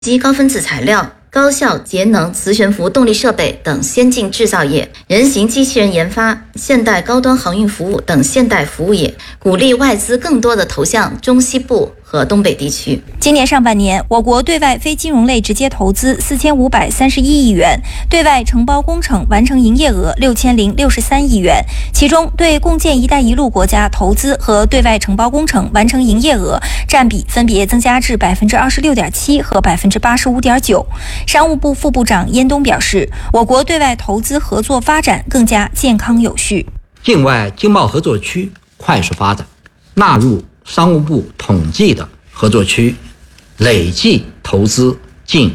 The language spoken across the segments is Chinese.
及高分子材料、高效节能磁悬浮动力设备等先进制造业，人形机器人研发、现代高端航运服务等现代服务业，鼓励外资更多的投向中西部和东北地区。 今年上半年，我国对外非金融类直接投资4531亿元，对外承包工程完成营业额6063亿元，其中对共建“一带一路”国家投资和对外承包工程完成营业额占比分别增加至26.7%和85.9%。商务部副部长燕东表示，我国对外投资合作发展更加健康有序， 境外经贸合作区快速发展，纳入商务部统计的合作区，累计投资近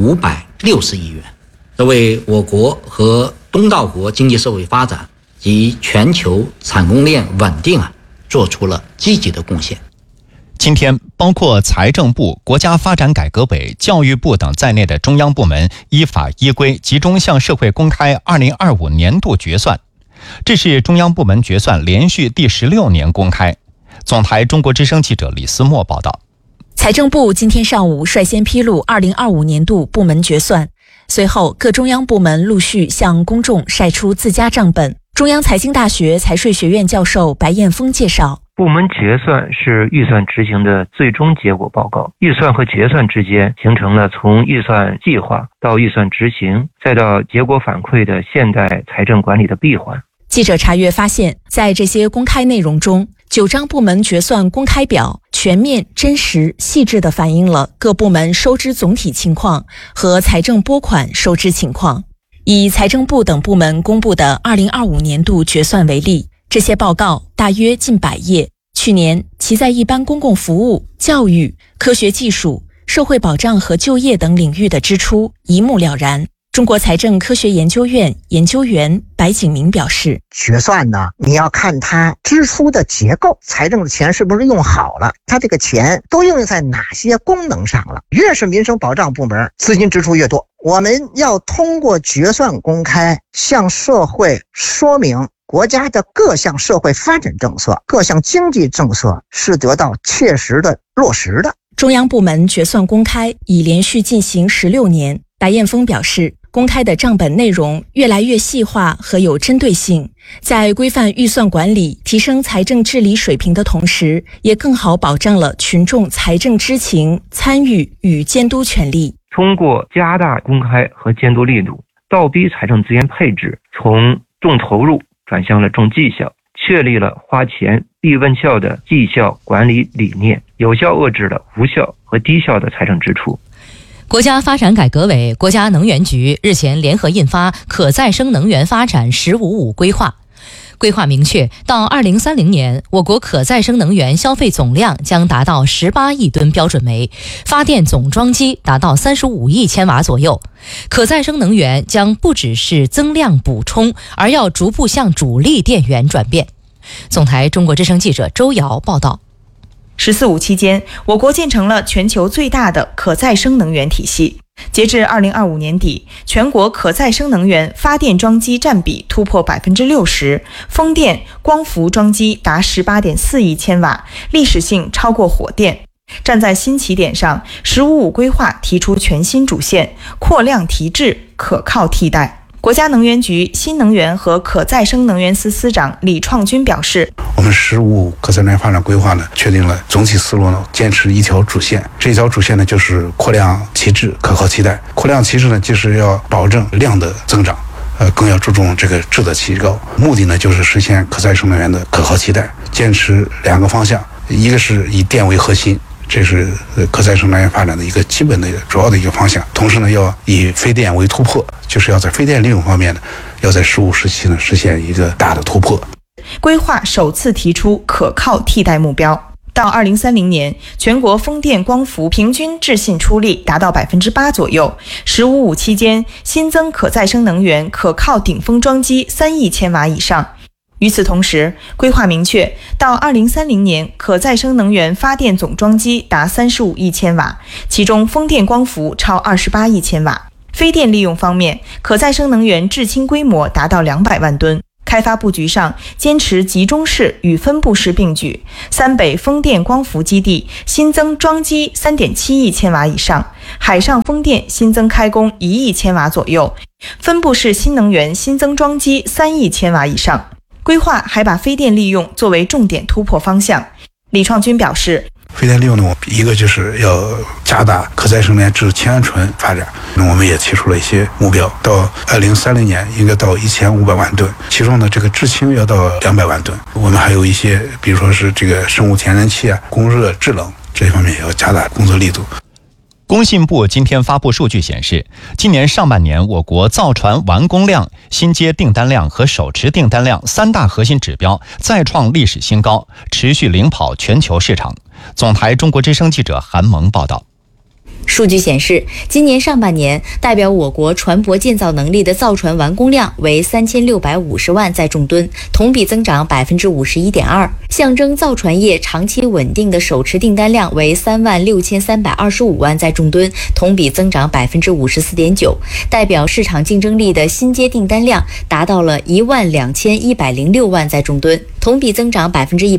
560亿元，这为我国和东道国经济社会发展及全球产供链稳定做出了积极的贡献。 今天，包括财政部、国家发展改革委、教育部等在内的中央部门依法依规集中向社会公开2025年度决算，这是中央部门决算连续第16年公开。总台中国之声记者李思墨报道。 财政部今天上午率先披露2025年度部门决算，随后各中央部门陆续向公众晒出自家账本。中央财经大学财税学院教授白彦峰介绍， 部门决算是预算执行的最终结果报告，预算和决算之间形成了从预算计划到预算执行再到结果反馈的现代财政管理的闭环。 记者查阅发现，在这些公开内容中，9张部门决算公开表全面、真实、细致地反映了各部门收支总体情况和财政拨款收支情况。以财政部等部门公布的2025年度决算为例，这些报告大约近100页。去年，其在一般公共服务、教育、科学技术、社会保障和就业等领域的支出一目了然。中国财政科学研究院研究员白景明表示， 决算呢，你要看它支出的结构，财政的钱是不是用好了，它这个钱都用在哪些功能上了。越是民生保障部门，资金支出越多。我们要通过决算公开向社会说明国家的各项社会发展政策、各项经济政策是得到切实的落实的。 中央部门决算公开已连续进行16年。白彦峰表示，公开的账本内容越来越细化和有针对性，在规范预算管理、提升财政治理水平的同时，也更好保障了群众财政知情、参与与监督权利。 通过加大公开和监督力度，倒逼财政资源配置从重投入转向了重绩效，确立了花钱必问效的绩效管理理念，有效遏制了无效和低效的财政支出。 国家发展改革委、国家能源局日前联合印发《可再生能源发展“15+5”规划》。规划明确，到2030年，我国可再生能源消费总量将达到18亿吨标准煤，发电总装机达到35亿千瓦左右。可再生能源将不只是增量补充，而要逐步向主力电源转变。总台中国之声记者周瑶报道。 “14+5”期间，我国建成了全球最大的可再生能源体系。截至2025年底，全国可再生能源发电装机占比突破60%，风电、光伏装机达18.4亿千瓦，历史性超过火电。站在新起点上，“15+5”规划提出全新主线，扩量提质，可靠替代。国家能源局新能源和可再生能源司司长李创军表示， 我们“15+5”可再生能源发展规划呢，确定了总体思路呢，坚持一条主线。这一条主线呢，就是扩量提质，可靠替代。扩量提质呢，就是要保证量的增长，更要注重这个质的提高。目的呢，就是实现可再生能源的可靠替代。坚持2个方向，一个是以电为核心，这是可再生能源发展的一个基本的主要的一个方向。同时呢，要以非电为突破，就是要在非电利用方面呢，要在“15+5”时期呢实现一个大的突破。 规划首次提出可靠替代目标，到2030年，全国风电、光伏平均质信出力达到8%左右。“15+5”期间，新增可再生能源可靠顶峰装机3亿千瓦以上。与此同时，规划明确，到2030年，可再生能源发电总装机达35亿千瓦，其中风电、光伏超28亿千瓦。非电利用方面，可再生能源制氢规模达到200万吨。 开发布局上坚持集中式与分布式并举，三北风电光伏基地新增装机 3.7 亿千瓦以上，海上风电新增开工1亿千瓦左右，分布式新能源新增装机3亿千瓦以上。规划还把非电利用作为重点突破方向。李创军表示， 非电利用呢，一个就是要加大可再生能源至氢氨醇发展，我们也提出了一些目标，到2030年应该到1500万吨，其中呢这个制氢要到200万吨。我们还有一些，比如说是这个生物天然气啊、供热制冷这方面也要加大工作力度。 工信部今天发布数据显示，今年上半年我国造船完工量、新接订单量和手持订单量3大核心指标再创历史新高，持续领跑全球市场。总台中国之声记者韩萌报道。 数据显示，今年上半年代表我国船舶建造能力的造船完工量为3650万载重吨，同比增长 51.2%， 象征造船业长期稳定的手持订单量为36325万载重吨，同比增长 54.9%， 代表市场竞争力的新接订单量达到了12106万载重吨，同比增长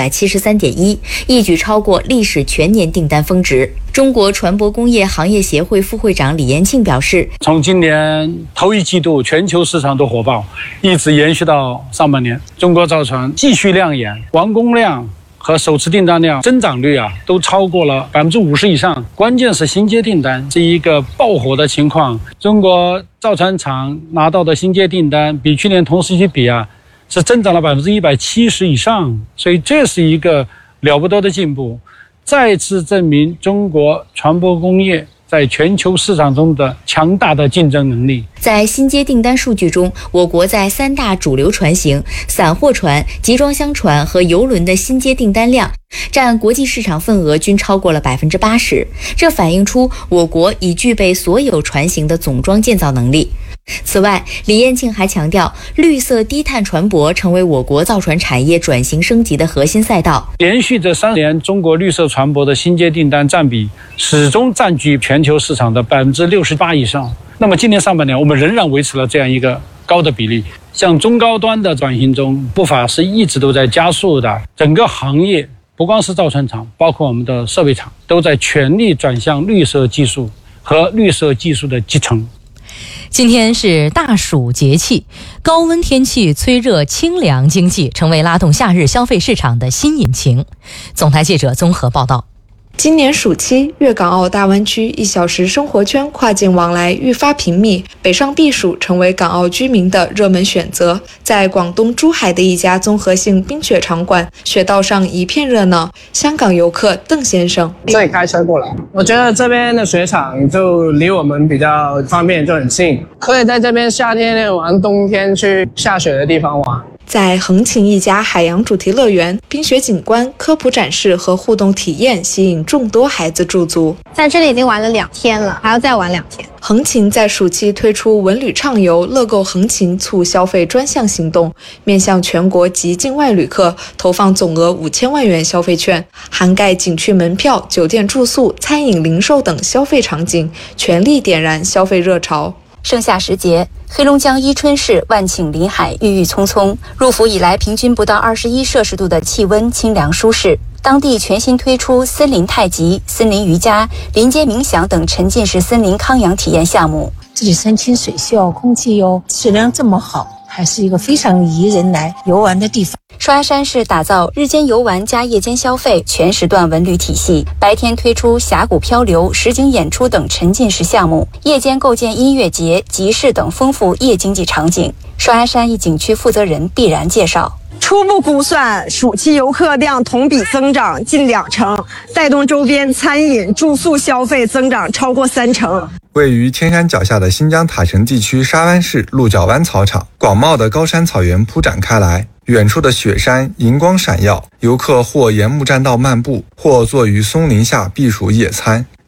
173.1%， 一举超过历史全年订单峰值。中国船舶工业行业协会副会长李延庆表示， 从今年头一季度全球市场都火爆，一直延续到上半年，中国造船继续亮眼，完工量和手持订单量增长率都超过了50%以上。关键是新接订单是一个爆火的情况，中国造船厂拿到的新接订单比去年同时期比是增长了170%以上，所以这是一个了不得的进步，再次证明中国船舶工业在全球市场中的强大的竞争能力。 在新接订单数据中，我国在3大主流船型、散货船、集装箱船和邮轮的新接订单量占国际市场份额均超过了 80%， 这反映出我国已具备所有船型的总装建造能力。此外，李彦庆还强调，绿色低碳船舶成为我国造船产业转型升级的核心赛道。 连续这3年，中国绿色船舶的新接订单占比始终占据全球市场的68%以上。那么今年上半年，我们仍然维持了这样一个高的比例。像中高端的转型中，步伐是一直都在加速的。整个行业不光是造船厂，包括我们的设备厂，都在全力转向绿色技术和绿色技术的集成。 今天是大暑节气，高温天气催热清凉经济，成为拉动夏日消费市场的新引擎。总台记者综合报道。 今年暑期，粤港澳大湾区1小时生活圈跨境往来愈发频密，北上避暑成为港澳居民的热门选择。在广东珠海的一家综合性冰雪场馆，雪道上一片热闹。香港游客邓先生， 这里开车过来，我觉得这边的雪场就离我们比较方便，就很近，可以在这边夏天玩，冬天去下雪的地方玩。 在横琴一家海洋主题乐园，冰雪景观、科普展示和互动体验吸引众多孩子驻足。 在这里已经玩了2天了，还要再玩2天。 横琴在暑期推出文旅畅游、乐购横琴促消费专项行动，面向全国及境外旅客投放总额5000万元消费券，涵盖景区门票、酒店住宿、餐饮零售等消费场景，全力点燃消费热潮。 盛夏时节，黑龙江伊春市万顷林海郁郁葱葱，入伏以来平均不到21摄氏度的气温清凉舒适。当地全新推出森林太极、森林瑜伽、林间冥想等沉浸式森林康养体验项目。 这里山清水秀，空气又质量这么好，还是一个非常宜人来游玩的地方。 双鸭山市打造日间游玩加夜间消费全时段文旅体系，白天推出峡谷漂流、实景演出等沉浸式项目，夜间构建音乐节、集市等丰富夜经济场景。双鸭山一景区负责人毕然介绍， 初步估算，暑期游客量同比增长近2成，带动周边餐饮、住宿消费增长超过3成。 位于天山脚下的新疆塔城地区沙湾市鹿角湾草场，广袤的高山草原铺展开来，远处的雪山银光闪耀，游客或沿木栈道漫步，或坐于松林下避暑野餐。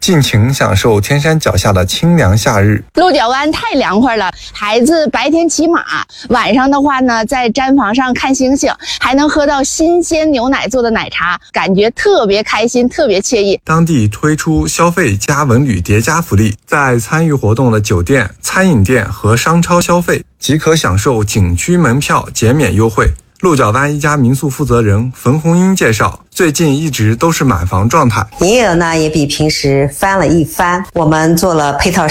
尽情享受天山脚下的清凉夏日。 鹿角湾太凉快了，孩子白天骑马，晚上的话呢，在毡房上看星星，还能喝到新鲜牛奶做的奶茶，感觉特别开心，特别惬意。 当地推出消费加文旅叠加福利，在参与活动的酒店、餐饮店和商超消费即可享受景区门票减免优惠。鹿角湾一家民宿负责人冯红英介绍，最近一直都是满房状态， 营业额呢也比平时翻了一番。我们做了配套